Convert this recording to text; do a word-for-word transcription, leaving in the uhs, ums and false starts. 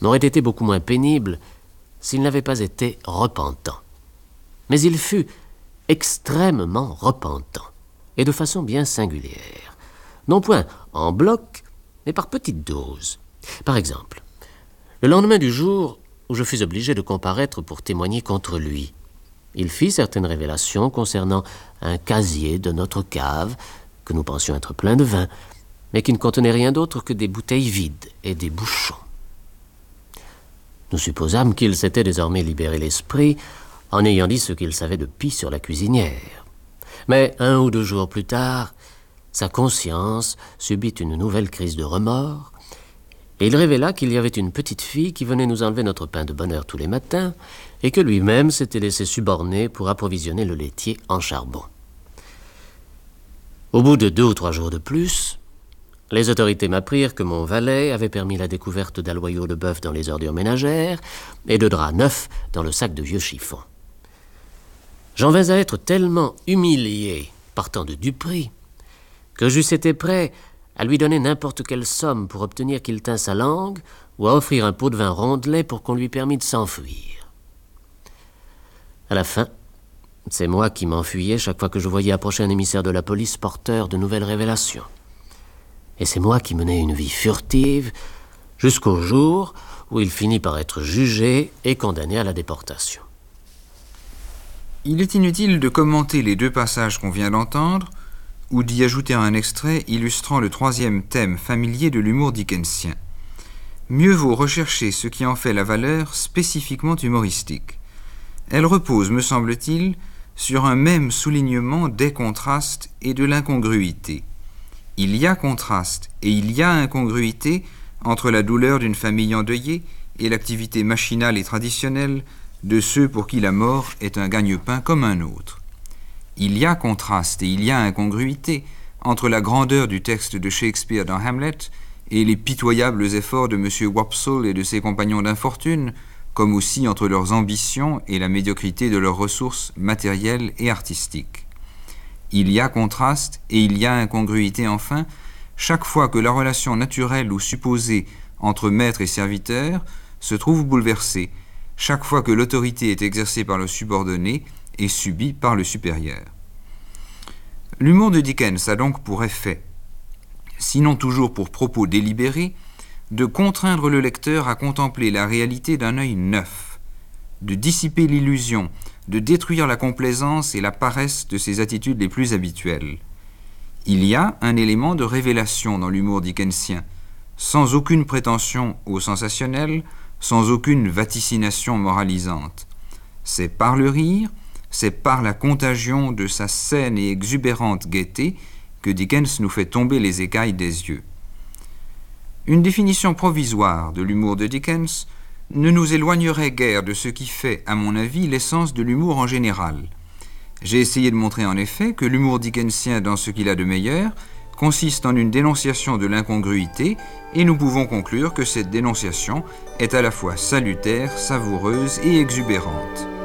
n'aurait été beaucoup moins pénible s'il n'avait pas été repentant. Mais il fut extrêmement repentant, et de façon bien singulière. Non point en bloc, mais par petites doses. Par exemple, le lendemain du jour où je fus obligé de comparaître pour témoigner contre lui, il fit certaines révélations concernant un casier de notre cave que nous pensions être plein de vin, mais qui ne contenait rien d'autre que des bouteilles vides et des bouchons. Nous supposâmes qu'il s'était désormais libéré l'esprit en ayant dit ce qu'il savait de pis sur la cuisinière. Mais un ou deux jours plus tard, sa conscience subit une nouvelle crise de remords, et il révéla qu'il y avait une petite fille qui venait nous enlever notre pain de bonne heure tous les matins, et que lui-même s'était laissé suborner pour approvisionner le laitier en charbon. Au bout de deux ou trois jours de plus, les autorités m'apprirent que mon valet avait permis la découverte d'aloyaux de bœuf dans les ordures ménagères et de draps neufs dans le sac de vieux chiffons. J'en vais à être tellement humilié par tant de duperies que j'eusse été prêt à lui donner n'importe quelle somme pour obtenir qu'il tînt sa langue ou à offrir un pot de vin rondelet pour qu'on lui permît de s'enfuir. À la fin, c'est moi qui m'enfuyais chaque fois que je voyais approcher un émissaire de la police porteur de nouvelles révélations. Et c'est moi qui menais une vie furtive jusqu'au jour où il finit par être jugé et condamné à la déportation. Il est inutile de commenter les deux passages qu'on vient d'entendre ou d'y ajouter un extrait illustrant le troisième thème familier de l'humour dickensien. Mieux vaut rechercher ce qui en fait la valeur spécifiquement humoristique. Elle repose, me semble-t-il, sur un même soulignement des contrastes et de l'incongruité. Il y a contraste et il y a incongruité entre la douleur d'une famille endeuillée et l'activité machinale et traditionnelle de ceux pour qui la mort est un gagne-pain comme un autre. Il y a contraste et il y a incongruité entre la grandeur du texte de Shakespeare dans Hamlet et les pitoyables efforts de M. Wopsle et de ses compagnons d'infortune, comme aussi entre leurs ambitions et la médiocrité de leurs ressources matérielles et artistiques. Il y a contraste et il y a incongruité enfin, chaque fois que la relation naturelle ou supposée entre maître et serviteur se trouve bouleversée, chaque fois que l'autorité est exercée par le subordonné et subie par le supérieur. L'humour de Dickens a donc pour effet, sinon toujours pour propos délibéré, de contraindre le lecteur à contempler la réalité d'un œil neuf, de dissiper l'illusion, de détruire la complaisance et la paresse de ses attitudes les plus habituelles. Il y a un élément de révélation dans l'humour dickensien, sans aucune prétention au sensationnel, sans aucune vaticination moralisante. C'est par le rire, c'est par la contagion de sa saine et exubérante gaieté que Dickens nous fait tomber les écailles des yeux. Une définition provisoire de l'humour de Dickens ne nous éloignerait guère de ce qui fait, à mon avis, l'essence de l'humour en général. J'ai essayé de montrer en effet que l'humour dickensien, dans ce qu'il a de meilleur, consiste en une dénonciation de l'incongruité, et nous pouvons conclure que cette dénonciation est à la fois salutaire, savoureuse et exubérante.